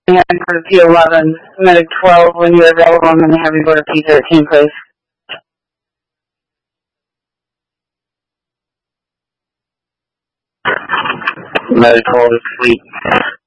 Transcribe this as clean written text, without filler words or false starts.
And for P11, Medic 12, when you're available, I'm going to have you go to P13, please. Medic 12 is sweet.